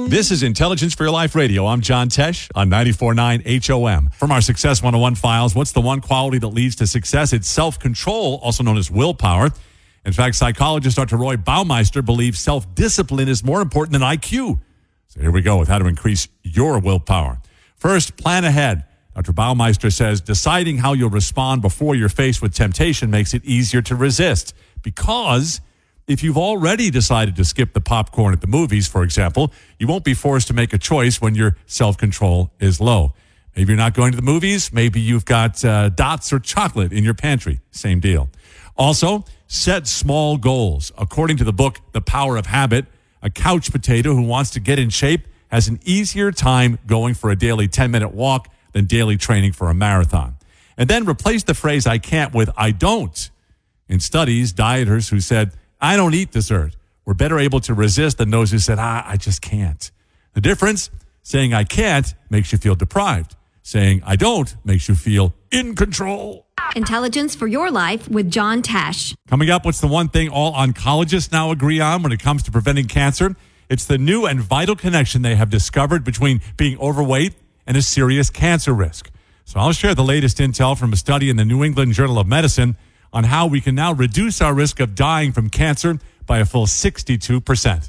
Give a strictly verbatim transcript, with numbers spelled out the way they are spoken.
This is Intelligence for Your Life Radio. I'm John Tesh on ninety-four point nine H O M. From our Success one oh one files, what's the one quality that leads to success? It's self-control, also known as willpower. In fact, psychologist Doctor Roy Baumeister believes self-discipline is more important than I Q. So here we go with how to increase your willpower. First, plan ahead. Doctor Baumeister says deciding how you'll respond before you're faced with temptation makes it easier to resist. Because if you've already decided to skip the popcorn at the movies, for example, you won't be forced to make a choice when your self-control is low. Maybe you're not going to the movies. Maybe you've got uh, dots or chocolate in your pantry. Same deal. Also, set small goals. According to the book, The Power of Habit, a couch potato who wants to get in shape has an easier time going for a daily ten-minute walk than daily training for a marathon. And then replace the phrase I can't with I don't. In studies, dieters who said, I don't eat dessert, were better able to resist than those who said, ah, I just can't. The difference, saying I can't makes you feel deprived. Saying I don't makes you feel in control. Intelligence for Your Life with John Tesh. Coming up, what's the one thing all oncologists now agree on when it comes to preventing cancer? It's the new and vital connection they have discovered between being overweight and a serious cancer risk. So I'll share the latest intel from a study in the New England Journal of Medicine on how we can now reduce our risk of dying from cancer by a full sixty-two percent.